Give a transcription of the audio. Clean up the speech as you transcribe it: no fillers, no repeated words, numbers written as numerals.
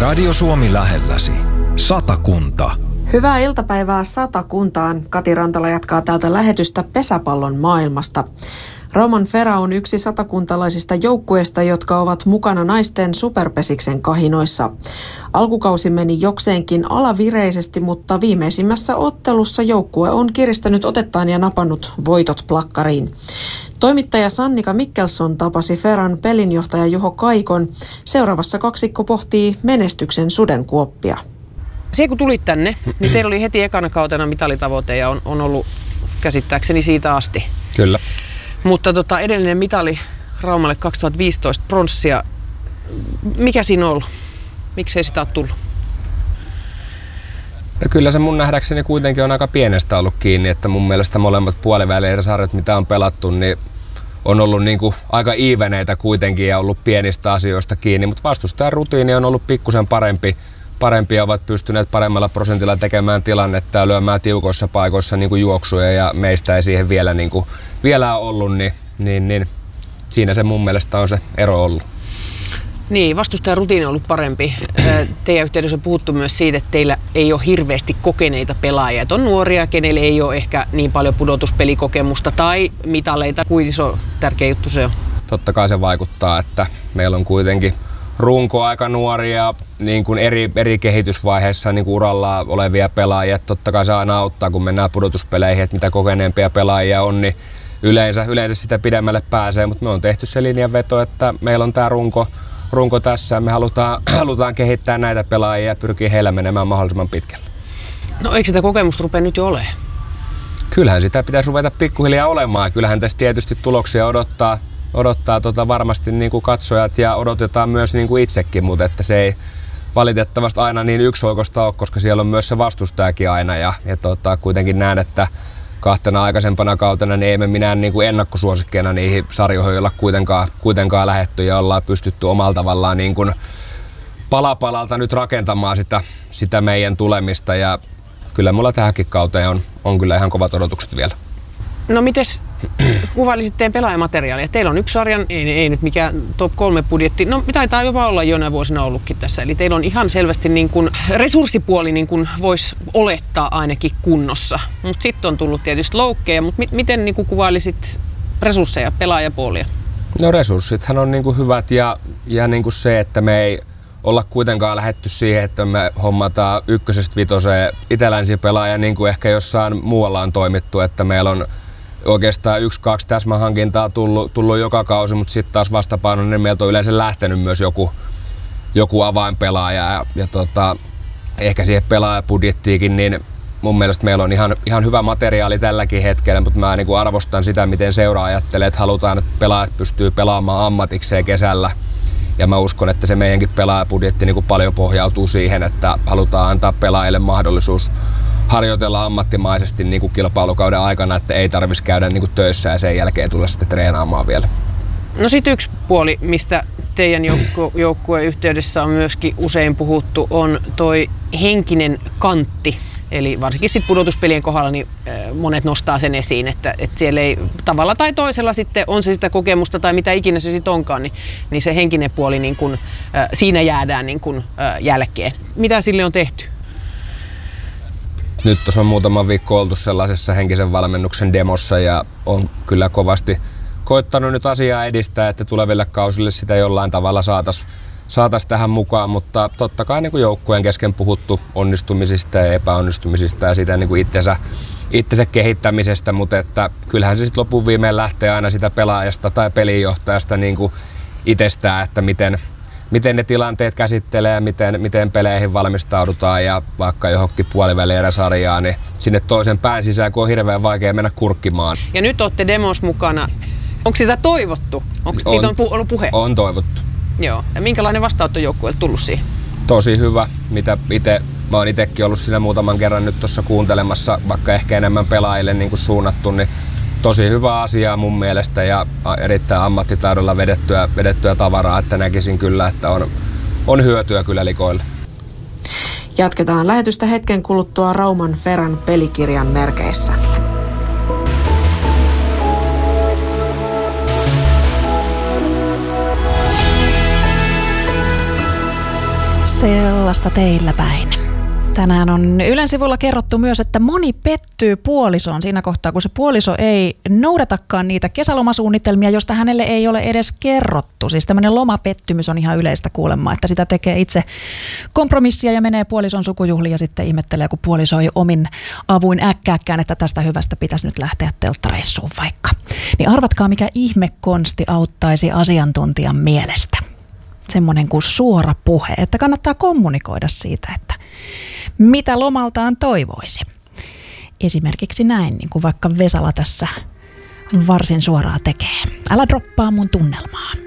Radio Suomi lähelläsi. Satakunta. Hyvää iltapäivää Satakuntaan. Kati Rantala jatkaa täältä lähetystä pesäpallon maailmasta. Rauman Fera on yksi satakuntalaisista joukkueista, jotka ovat mukana naisten superpesiksen kahinoissa. Alkukausi meni jokseenkin alavireisesti, mutta viimeisimmässä ottelussa joukkue on kiristänyt otettaan ja napannut voitot plakkariin. Toimittaja Sannika Mikkelson tapasi Feran pelinjohtaja Juho Kaikon. Seuraavassa kaksikko pohtii menestyksen sudenkuoppia. Se kun tulit tänne, niin teillä oli heti ekana kautena mitalitavoite ja on ollut käsittääkseni siitä asti. Kyllä. Mutta edellinen mitali Raumalle 2015 pronssia. Mikä siinä on ollut? Miksei sitä ole tullut? No kyllä se mun nähdäkseni kuitenkin on aika pienestä ollut kiinni, että mun mielestä molemmat puolivälieräsarjat, mitä on pelattu, niin on ollut niin kuin aika iiveneitä kuitenkin ja ollut pienistä asioista kiinni, mutta vastustajan rutiini on ollut pikkusen parempi ja ovat pystyneet paremmalla prosentilla tekemään tilannetta ja lyömään tiukoissa paikoissa niin kuin juoksuja ja meistä ei siihen vielä ollut, niin siinä se mun mielestä on se ero ollut. Niin, vastustajan rutiini on ollut parempi. Teidän yhteydessä on puhuttu myös siitä, että teillä ei ole hirveästi kokeneita pelaajia. Että on nuoria, kenelle ei ole ehkä niin paljon pudotuspelikokemusta tai mitaleita. Kuinka iso tärkeä juttu se on? Totta kai se vaikuttaa, että meillä on kuitenkin runko aika nuoria niin kuin eri kehitysvaiheissa niin kuin uralla olevia pelaajia. Totta kai se aina auttaa, kun mennään pudotuspeleihin, että mitä kokeneempia pelaajia on, niin yleensä sitä pidemmälle pääsee. Mutta me on tehty se linjanveto, että meillä on tämä runko tässä. Me halutaan kehittää näitä pelaajia ja pyrkiä heillä menemään mahdollisimman pitkälle. No eikö sitä kokemusta rupea nyt jo olemaan? Kyllähän sitä pitäisi ruveta pikkuhiljaa olemaan. Kyllähän tässä tietysti tuloksia odottaa varmasti niin kuin katsojat ja odotetaan myös niin kuin itsekin, mutta että se ei valitettavasti aina niin yksioikoista ole, koska siellä on myös se vastustajakin aina ja kuitenkin näen, että kahtena aikaisempana kautena niin ei me minä niin kuin ennakkosuosikkeena niihin sarjoihin olla kuitenkaan lähdetty ja ollaan pystytty omalla tavallaan niin kuin pala-palalta nyt rakentamaan sitä meidän tulemista ja kyllä mulla tähänkin kauteen on kyllä ihan kovat odotukset vielä. No mites kuvailisit teidän pelaajamateriaalia? Teillä on yksi sarjan, ei nyt mikään top 3 budjetti, no taitaa jopa olla jonain vuosina ollutkin tässä. Eli teillä on ihan selvästi niin kuin resurssipuoli niin kuin voisi olettaa ainakin kunnossa. Mutta sitten on tullut tietysti loukkeja, mutta miten niin kuin kuvailisit resursseja, pelaajapuolia? No resurssithan on niin kuin hyvät ja niin kuin se, että me ei olla kuitenkaan lähdetty siihen, että me hommataan 1-5 itälänsiä pelaajia niin kuin ehkä jossain muualla on toimittu, että meillä on oikeastaan 1-2 täsmähankintaa tullut joka kausi, mutta sitten taas vastapainoon niin meiltä on yleensä lähtenyt myös joku avainpelaaja ja ehkä siihen pelaajabudjettiinkin, niin mun mielestä meillä on ihan hyvä materiaali tälläkin hetkellä, mutta mä niin kuin arvostan sitä, miten seura ajattelee, että halutaan, että pelaajat pystyy pelaamaan ammatikseen kesällä. Ja mä uskon, että se meidänkin pelaajabudjetti niin kuin paljon pohjautuu siihen, että halutaan antaa pelaajille mahdollisuus harjoitella ammattimaisesti niin kuin kilpailukauden aikana, että ei tarvitsisi käydä niin kuin töissä ja sen jälkeen tulla sitten treenaamaan vielä. No sit yksi puoli, mistä teidän joukkueen yhteydessä on myöskin usein puhuttu, on toi henkinen kantti. Eli varsinkin sit pudotuspelien kohdalla niin monet nostaa sen esiin, että siellä ei tavalla tai toisella sitten on se sitä kokemusta tai mitä ikinä se sitten onkaan, niin se henkinen puoli niin kun, siinä jäädään niin kun, jälkeen. Mitä sille on tehty? Nyt tuossa on muutama viikko oltu sellaisessa henkisen valmennuksen demossa ja on kyllä kovasti koittanut nyt asiaa edistää, että tuleville kausille sitä jollain tavalla saataisiin tähän mukaan, mutta totta kai niin kuin joukkueen kesken puhuttu onnistumisista ja epäonnistumisista ja sitä niin kuin itsensä kehittämisestä, mutta että kyllähän se sitten lopun viimein lähtee aina sitä pelaajasta tai pelinjohtajasta niin kuin itsestään, että miten ne tilanteet käsittelee ja miten peleihin valmistaudutaan ja vaikka johonkin puolivälieräsarjaan, niin sinne toisen pään sisään, kun on hirveän vaikea mennä kurkkimaan. Ja nyt olette demos mukana. Onko sitä toivottu? Siitä on ollut puhe? On toivottu. Joo. Ja minkälainen vastaanotto joukkueelta tullut siihen? Tosi hyvä. Mä oon itsekin ollut siinä muutaman kerran nyt tuossa kuuntelemassa, vaikka ehkä enemmän pelaajille niin kuin suunnattu, niin tosi hyvä asia mun mielestä ja erittäin ammattitaidolla vedettyä tavaraa, että näkisin kyllä, että on hyötyä kyllä likoille. Jatketaan lähetystä hetken kuluttua Rauman Feran pelikirjan merkeissä. Sellaista teillä päin. Tänään on Ylen sivulla kerrottu myös, että moni pettyy puolisoon siinä kohtaa, kun se puoliso ei noudatakaan niitä kesälomasuunnitelmia, josta hänelle ei ole edes kerrottu. Siis tämmöinen lomapettymys on ihan yleistä kuulemaa, että sitä tekee itse kompromissia ja menee puolison sukujuhliin ja sitten ihmettelee, kun puoliso ei omin avuin äkkääkään, että tästä hyvästä pitäisi nyt lähteä telttareissuun vaikka. Niin arvatkaa, mikä ihmekonsti auttaisi asiantuntijan mielestä. Semmoinen kuin suora puhe, että kannattaa kommunikoida siitä, että mitä lomaltaan toivoisi. Esimerkiksi näin, niin kuin vaikka Vesala tässä varsin suoraan tekee. Älä droppaa mun tunnelmaa.